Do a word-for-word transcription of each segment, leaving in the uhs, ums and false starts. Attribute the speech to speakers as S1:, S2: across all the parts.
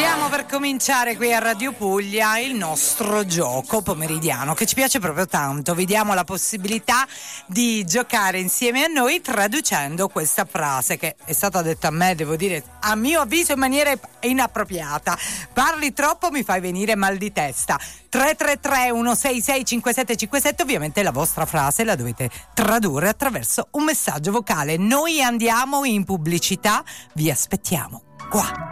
S1: Stiamo per cominciare qui a Radio Puglia il nostro gioco pomeridiano che ci piace proprio tanto. Vi diamo la possibilità di giocare insieme a noi traducendo questa frase che è stata detta a me, devo dire, a mio avviso in maniera inappropriata. Parli troppo, mi fai venire mal di testa. tre tre tre uno sei sei cinque sette cinque sette, ovviamente la vostra frase la dovete tradurre attraverso un messaggio vocale. Noi andiamo in pubblicità, vi aspettiamo qua.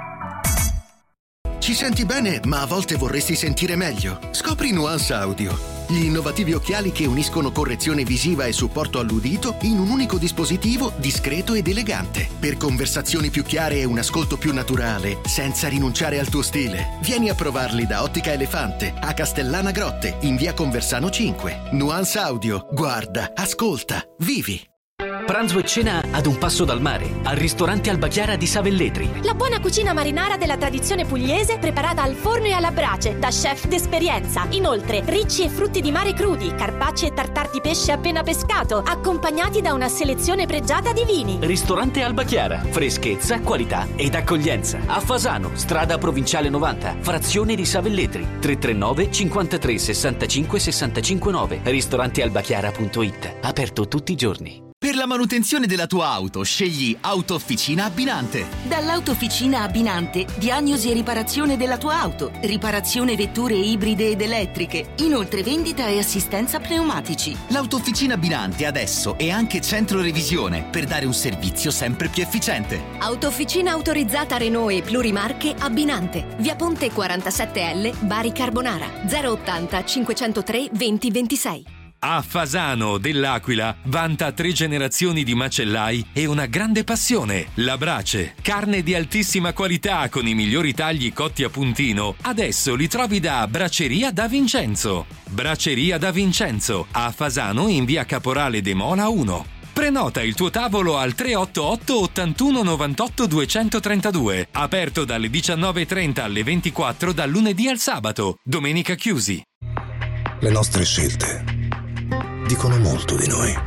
S2: Ci senti bene, ma a volte vorresti sentire meglio? Scopri Nuance Audio, gli innovativi occhiali che uniscono correzione visiva e supporto all'udito in un unico dispositivo discreto ed elegante. Per conversazioni più chiare e un ascolto più naturale, senza rinunciare al tuo stile. Vieni a provarli da Ottica Elefante, a Castellana Grotte, in via Conversano cinque. Nuance Audio, guarda, ascolta, vivi.
S3: Pranzo e cena ad un passo dal mare, al ristorante Alba Chiara di Savelletri.
S4: La buona cucina marinara della tradizione pugliese preparata al forno e alla brace da chef d'esperienza. Inoltre, ricci e frutti di mare crudi, carpacci e tartar di pesce appena pescato, accompagnati da una selezione pregiata di vini.
S3: Ristorante Alba Chiara, freschezza, qualità ed accoglienza. A Fasano, strada provinciale novanta, frazione di Savelletri. tre tre nove cinquantatré sessantacinque sessantacinque nove. ristorantealbachiara punto it. Aperto tutti i giorni.
S5: Per la manutenzione della tua auto, scegli Autofficina Abbinante.
S6: Dall'Autofficina Abbinante, diagnosi e riparazione della tua auto, riparazione vetture ibride ed elettriche, inoltre vendita e assistenza pneumatici.
S5: L'Autofficina Abbinante adesso è anche centro revisione per dare un servizio sempre più efficiente.
S7: Autofficina autorizzata Renault e plurimarche Abbinante. Via Ponte quarantasette L, Bari Carbonara. zero ottanta cinquecentotre venti ventisei.
S8: A Fasano dell'Aquila vanta tre generazioni di macellai e una grande passione, la brace. Carne di altissima qualità con i migliori tagli cotti a puntino. Adesso li trovi da Braceria da Vincenzo. Braceria da Vincenzo, a Fasano in via Caporale de Mola uno. Prenota il tuo tavolo al tre otto otto ottantuno novantotto duecentotrentadue. Aperto dalle diciannove e trenta alle ventiquattro dal lunedì al sabato. Domenica chiusi.
S9: Le nostre scelte dicono molto di noi,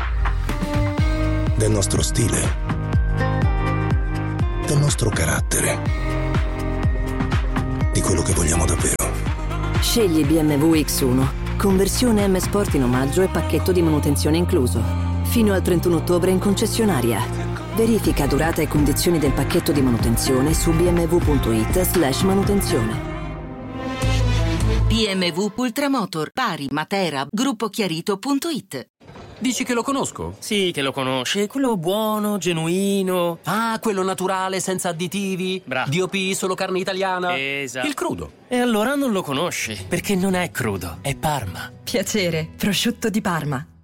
S9: del nostro stile, del nostro carattere, di quello che vogliamo davvero.
S10: Scegli B M W X uno, conversione M Sport in omaggio e pacchetto di manutenzione incluso. Fino al trentuno ottobre in concessionaria. Verifica durata e condizioni del pacchetto di manutenzione su bmw.it slash manutenzione.
S6: B M W Ultramotor, Bari, Matera, gruppo chiarito punto it.
S3: Dici che lo conosco?
S11: Sì, che lo conosci. Quello buono, genuino.
S3: Ah, quello naturale, senza additivi.
S11: Bravo.
S3: D O P, solo carne italiana.
S11: Esatto.
S3: Il crudo.
S11: E allora non lo conosci, perché non è crudo, è Parma.
S12: Piacere, prosciutto di Parma.